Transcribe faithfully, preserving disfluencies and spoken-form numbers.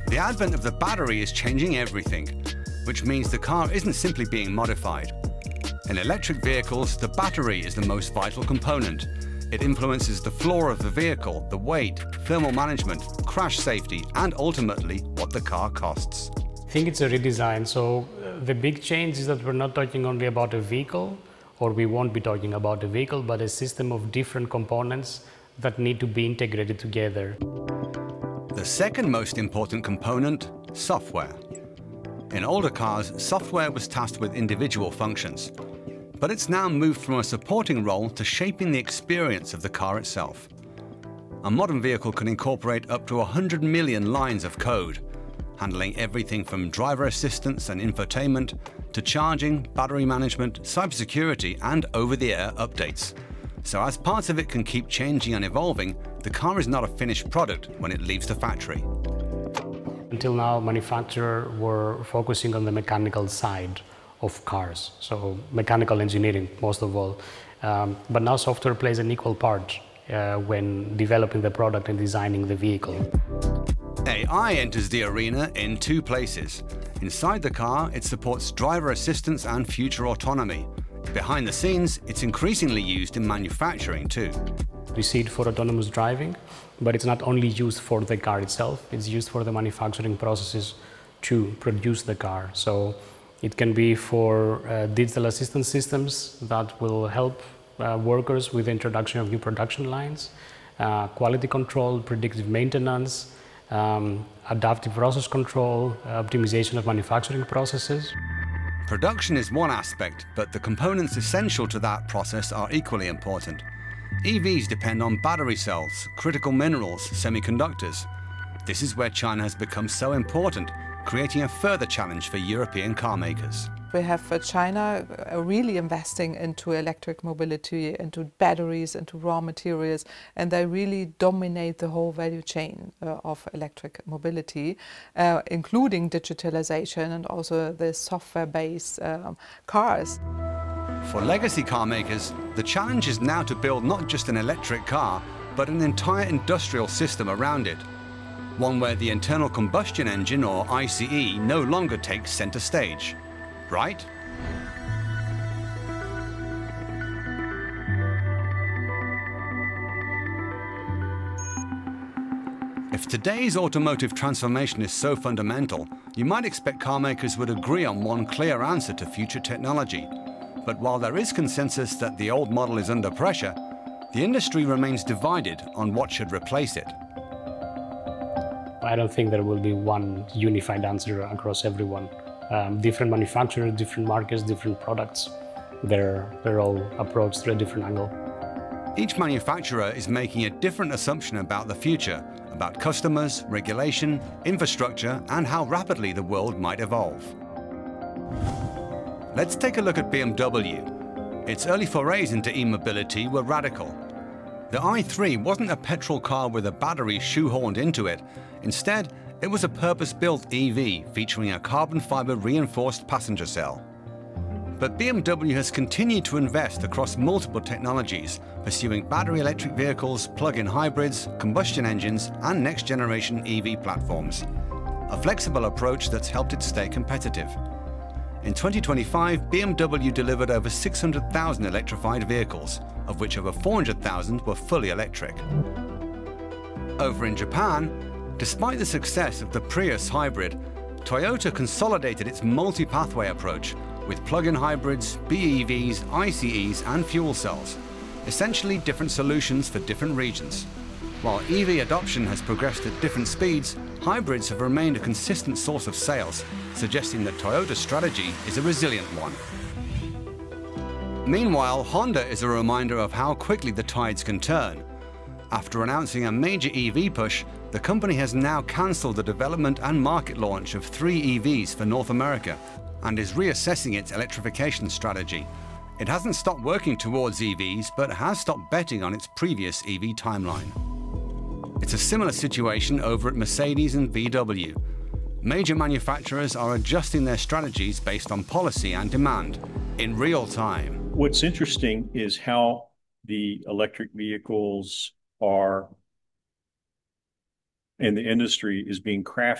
The advent of the battery is changing everything, which means the car isn't simply being modified. In electric vehicles, the battery is the most vital component. It influences the floor of the vehicle, the weight, thermal management, crash safety, and ultimately what the car costs. I think it's a redesign. So uh, the big change is that we're not talking only about a vehicle, or we won't be talking about a vehicle, but a system of different components that need to be integrated together. The second most important component, software. In older cars, software was tasked with individual functions, but it's now moved from a supporting role to shaping the experience of the car itself. A modern vehicle can incorporate up to one hundred million lines of code, handling everything from driver assistance and infotainment to charging, battery management, cybersecurity, and over-the-air updates. So as parts of it can keep changing and evolving, the car is not a finished product when it leaves the factory. Until now, manufacturers were focusing on the mechanical side of cars, so mechanical engineering most of all. Um, but now software plays an equal part uh, when developing the product and designing the vehicle. A I enters the arena in two places. Inside the car, it supports driver assistance and future autonomy. Behind the scenes, it's increasingly used in manufacturing too. We see it for autonomous driving, but it's not only used for the car itself, it's used for the manufacturing processes to produce the car. So it can be for uh, digital assistance systems that will help uh, workers with the introduction of new production lines, uh, quality control, predictive maintenance, um, adaptive process control, uh, optimization of manufacturing processes. Production is one aspect, but the components essential to that process are equally important. E Vs depend on battery cells, critical minerals, semiconductors. This is where China has become so important, creating a further challenge for European car makers. We have uh, China uh, really investing into electric mobility, into batteries, into raw materials, and they really dominate the whole value chain uh, of electric mobility, uh, including digitalization and also the software-based um, cars. For legacy car makers, the challenge is now to build not just an electric car, but an entire industrial system around it. One where the internal combustion engine, or I C E, no longer takes center stage, right? If today's automotive transformation is so fundamental, you might expect car makers would agree on one clear answer to future technology. But while there is consensus that the old model is under pressure, the industry remains divided on what should replace it. I don't think there will be one unified answer across everyone. Um, different manufacturers, different markets, different products, they're, they're all approached through a different angle. Each manufacturer is making a different assumption about the future, about customers, regulation, infrastructure, and how rapidly the world might evolve. Let's take a look at B M W. Its early forays into e-mobility were radical. The i three wasn't a petrol car with a battery shoehorned into it. Instead, it was a purpose-built E V featuring a carbon fiber reinforced passenger cell. But B M W has continued to invest across multiple technologies, pursuing battery electric vehicles, plug-in hybrids, combustion engines, and next-generation E V platforms. A flexible approach that's helped it stay competitive. In twenty twenty-five, B M W delivered over six hundred thousand electrified vehicles, of which over four hundred thousand were fully electric. Over in Japan, despite the success of the Prius hybrid, Toyota consolidated its multi-pathway approach with plug-in hybrids, B E Vs, I C Es, and fuel cells, essentially different solutions for different regions. While E V adoption has progressed at different speeds, hybrids have remained a consistent source of sales, suggesting that Toyota's strategy is a resilient one. Meanwhile, Honda is a reminder of how quickly the tides can turn. After announcing a major E V push, the company has now cancelled the development and market launch of three E Vs for North America and is reassessing its electrification strategy. It hasn't stopped working towards E Vs, but has stopped betting on its previous E V timeline. It's a similar situation over at Mercedes and V W. Major manufacturers are adjusting their strategies based on policy and demand in real time. What's interesting is how the electric vehicles are, and the industry is being crafted